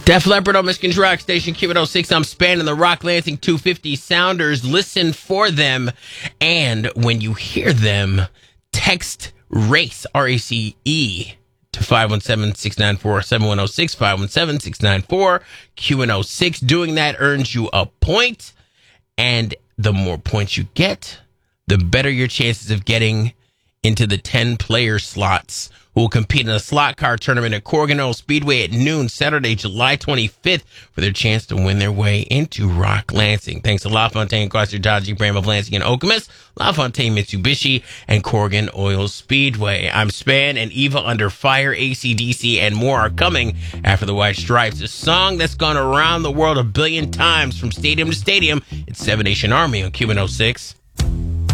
Def Leppard on Michigan's Rock Station, Q106. I'm spanning the Rock Lansing 250 Sounders. Listen for them. And when you hear them, text RACE, R-A-C-E, to 517-694-7106, 517-694, Q106. Doing that earns you a point. And the more points you get, the better your chances of getting into the 10-player slots who will compete in a slot car tournament at Corrigan Oil Speedway at noon Saturday, July 25th for their chance to win their way into Rock Lansing. Thanks to LaFontaine, Chrysler, Dodge, Bram of Lansing, and Okemos, LaFontaine, Mitsubishi, and Corrigan Oil Speedway. I'm Span and Eva Under Fire, AC/DC, and more are coming after the White Stripes, a song that's gone around the world a billion times from stadium to stadium. It's Seven Nation Army on Q106.